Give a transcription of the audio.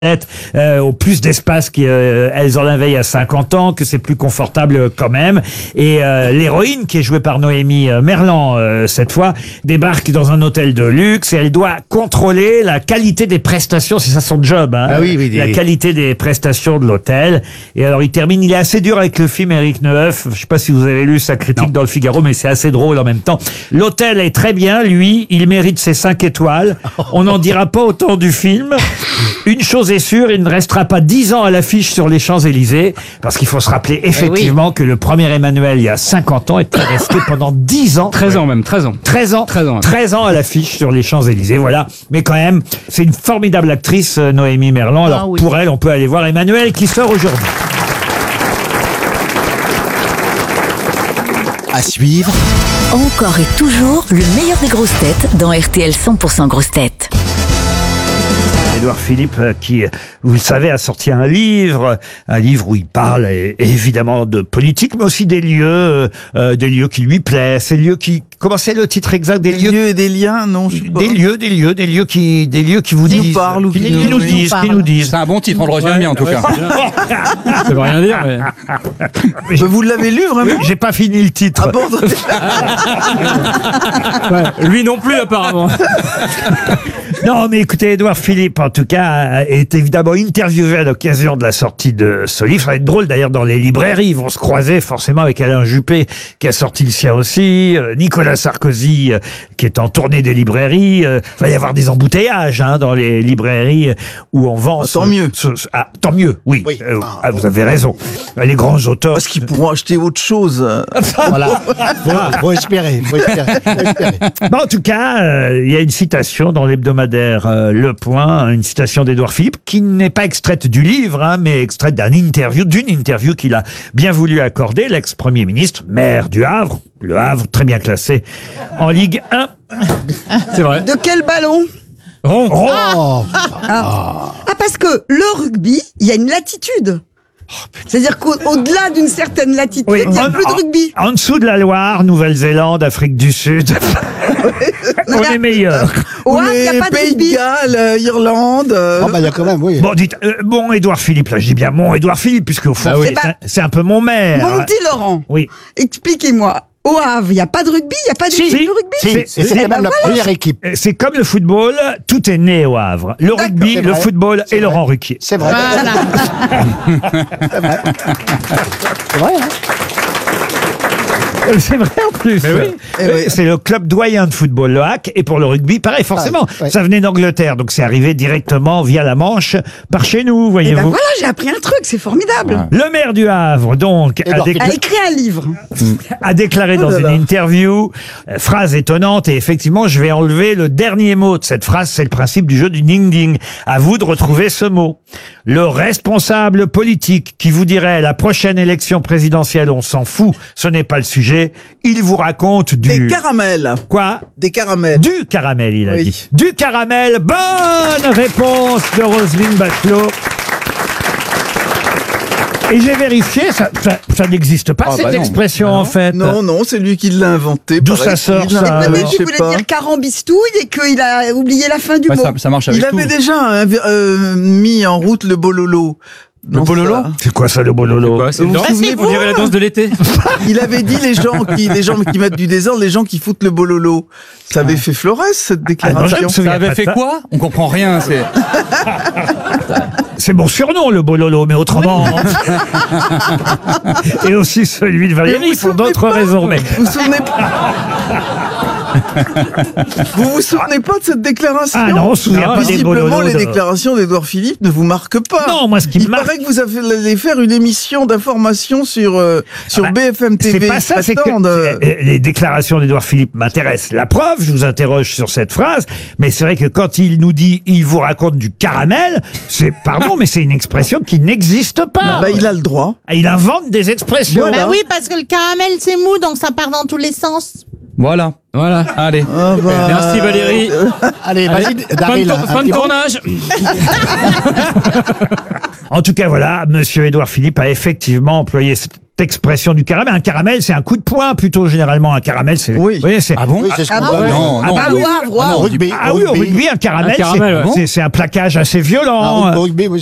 au plus d'espace qu'elles en avaient il y a 50 ans, que c'est plus confortable quand même. Et l'héroïne, qui est jouée par Noémie Merlan cette fois, débarque dans un hôtel de luxe et elle doit contrôler la qualité des prestations. C'est ça son job, hein. Ah oui, La qualité des prestations de l'hôtel. Et alors il termine, il est assez dur avec le film, Éric Neuf. Je sais pas si vous avez lu sa critique dans le Figaro, mais c'est assez drôle en même temps. L'hôtel est très bien, lui, il mérite ses 5 étoiles. On n'en dira pas autant du film. Une chose est sûre, il ne restera pas 10 ans à l'affiche sur les Champs-Élysées, parce qu'il faut se rappeler effectivement que le premier Emmanuel, il y a 50 ans, était resté pendant 10 ans. 13 ans même, 13 ans. 13 ans. 13 ans. 13 ans à l'affiche sur les Champs-Élysées, voilà. Mais quand même, c'est une formidable actrice, Noémie Merlan. Alors pour elle, on peut aller voir Emmanuel qui sort aujourd'hui. À suivre. Encore et toujours le meilleur des grosses têtes dans RTL 100% grosses têtes. Édouard Philippe, qui, vous le savez, a sorti un livre où il parle évidemment de politique, mais aussi des lieux qui lui plaisent, ces lieux qui, comment c'est le titre exact des lieux et des liens, non, je sais pas. Des lieux qui vous disent, parlent ou qui nous disent. C'est un bon titre, on le retient bien en tout cas. Ça veut rien dire, mais... Mais vous l'avez lu vraiment? J'ai pas fini le titre. Ah bon? Ouais, lui non plus apparemment. Non, mais écoutez, Édouard Philippe, en tout cas, est évidemment interviewé à l'occasion de la sortie de ce livre. Ça va être drôle, d'ailleurs, dans les librairies. Ils vont se croiser forcément avec Alain Juppé, qui a sorti le sien aussi, Nicolas Sarkozy, qui est en tournée des librairies. Il va y avoir des embouteillages dans les librairies où on vend... Tant mieux. Tant mieux, oui. Vous avez raison. Les grands auteurs... Parce qu'ils pourront acheter autre chose. Voilà. Faut espérer. Bon, en tout cas, il y a une citation dans l'hebdomadaire Le Point, une citation d'Édouard Philippe, qui n'est pas extraite du livre, mais extraite d'une interview qu'il a bien voulu accorder, l'ex-premier ministre, maire du Havre, le Havre, très bien classé en Ligue 1. C'est vrai. De quel ballon? Parce que le rugby, il y a une latitude. C'est-à-dire qu'au-delà d'une certaine latitude, il n'y a plus de rugby. En dessous de la Loire, Nouvelle-Zélande, Afrique du Sud, on est meilleur. Il n'y a pas de Pays de rugby. Galles, Irlande. Il y a quand même, oui. Bon, dites, bon Édouard Philippe, là, je dis bien mon Édouard Philippe, puisque au fond, c'est un peu mon maire. Mon petit Laurent, Oui. expliquez-moi. Au Havre, il n'y a pas de rugby, il n'y a pas d'équipe de rugby. C'est quand même la première équipe. C'est comme le football, tout est né au Havre. Le rugby, c'est le vrai. football et Laurent Ruquier. C'est vrai. Voilà. C'est vrai, hein. C'est vrai en plus. C'est le club doyen de football, le HAC, et pour le rugby, pareil, forcément. Ça venait d'Angleterre, donc c'est arrivé directement via la Manche par chez nous, Et voyez-vous. ben voilà, j'ai appris un truc, c'est formidable. Le maire du Havre, donc, A écrit un livre. a déclaré dans une interview, phrase étonnante, et effectivement, je vais enlever le dernier mot de cette phrase, c'est le principe du jeu du ding-ding. À vous de retrouver ce mot. Le responsable politique qui vous dirait la prochaine élection présidentielle, on s'en fout, ce n'est pas le sujet, il vous raconte Des caramels. Quoi? Des caramels. Du caramel, il a dit. Du caramel, bonne réponse de Roselyne Bachelot. Et j'ai vérifié, ça n'existe pas, cette expression, en fait. Non, c'est lui qui l'a inventé. D'où ça sort, ça? Mais il voulait dire carambistouille et qu'il a oublié la fin du mot. Ça marche avec Il tout. avait déjà mis en route le bololo. Le bololo? C'est quoi ça, le bololo? C'est une danse, on dirait la danse de l'été. Il avait dit les gens qui mettent du désordre, les gens qui foutent le bololo. Ça avait fait Flores, cette déclaration. Ça avait fait quoi? On comprend rien, c'est... C'est mon surnom, le bololo, mais autrement... Et aussi celui de Valérie, pour d'autres raisons. Mais... Vous vous souvenez pas? Vous vous souvenez pas de cette déclaration? Ah non, on se souvient pas des bololos. Visiblement, les déclarations d'Édouard Philippe ne vous marquent pas. Non, moi, ce qui me marque... Il paraît que vous allez faire une émission d'information sur BFM TV. C'est pas ça, c'est que les déclarations d'Édouard Philippe m'intéressent. La preuve, je vous interroge sur cette phrase, mais c'est vrai que quand il nous dit « il vous raconte du caramel », c'est, pardon, mais c'est une expression qui n'existe pas. Il a le droit. Il invente des expressions. Bah oui, parce que le caramel, c'est mou, donc ça part dans tous les sens. Voilà. Allez. Merci Valérie. Allez, vas-y, Daryl. Fin de tournage. En tout cas, voilà, monsieur Édouard Philippe a effectivement employé ce expression du caramel. Un caramel, c'est un coup de poing plutôt généralement. Un caramel, c'est. Oui. Vous voyez, c'est. Ah bon? Oui, c'est ce Ah qu'on bon appelle. Non, Ah non. bah Au oui. Havre, Ah non, au rugby. Ah oui, au rugby, un caramel, Un caramel, c'est ouais. un plaquage assez violent. Au rugby, oui.